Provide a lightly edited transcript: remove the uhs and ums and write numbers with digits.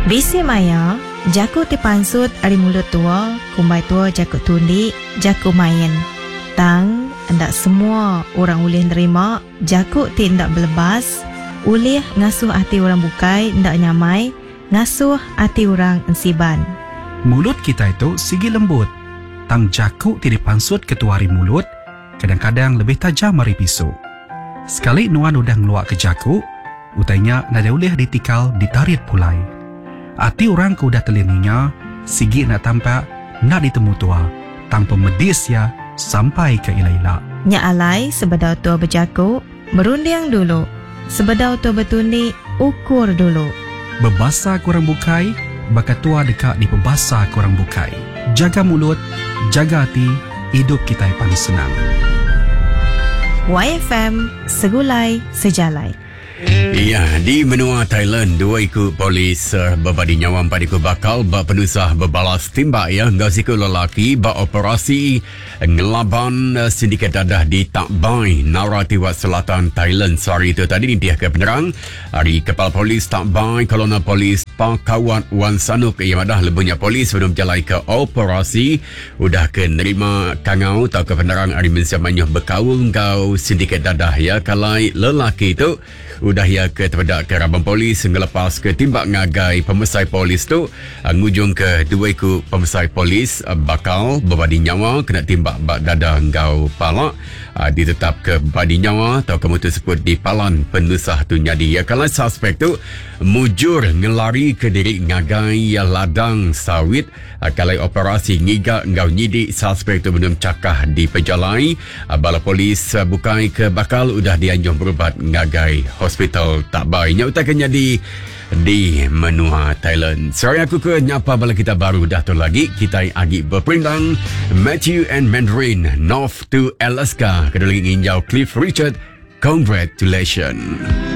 Bisi maya, jaku ti pansut ari mulut tua, kumbai tua jaku tundi, jaku main. Tang, ndak semua orang boleh nerima, jaku ti ndak belebas, ulih ngasuh hati orang bukai, ndak nyamai, ngasuh hati orang ensiban. Mulut kita itu sigi lembut. Tang jaku ti dipansut ketua hari mulut, kadang-kadang lebih tajam dari pisau. Sekali nuan udah ngeluak ke jaku, utainya nada ulih ditikal ditarit pulai. Hati orang ku udah telininya, sigi nak tampak, nak ditemu tua, tanpa medis ya, sampai ke ila-ila. Nya alai sebedau tua berjaku, merunding dulu. Sebedau tua bertundi, ukur dulu. Bebasa kurang bukai, baka tua dekat di pebasa kurang bukai. Jaga mulut, jaga hati, hidup kita yang paling senang. YFM, segulai, sejalai. Ya, di benua Thailand, dua ikut polis berbadi nyawa 4 ikut bakal berpenusah berbalas timbak ya. Gak ikut lelaki beroperasi ngelaban sindiket dadah di Tak Bai, Narathiwat Selatan, Thailand. Sehari itu tadi dia ke penerang hari Kepala Polis Tak Bai, Kolonel Polis Pakawat Wan Sanuk yang dah lebuhnya polis sebelum jalai ke operasi udah ke nerima kangau atau ke penerang hari mensiamanya berkaul kau sindiket dadah ya. Kalai lelaki itu udah ya ke terpedak ke rabang polis ngelepas ke timbak ngagai pemesai polis tu ngujung ke dua ikut pemesai polis bakal berbadi nyawa kena timbak bak dada ngau palak ditetap ke badi nyawa atau kamu tersebut di palan penusah tu nyadi ya. Kalau suspek tu mujur ngelari ke diri ngagai ya ladang sawit kalau operasi ngiga ngau nyidik suspek tu belum cakah di pejalai bala polis bukai ke bakal udah dianjung berubat ngagai hospital Tak Bai. Nya utakannya di menua Thailand. Sorry aku ke nyapa bala kita baru dah tu lagi. Kita agi berperindang Matthew and Mandarin North to Alaska. Kedua lagi nginjau Cliff Richard. Congratulations.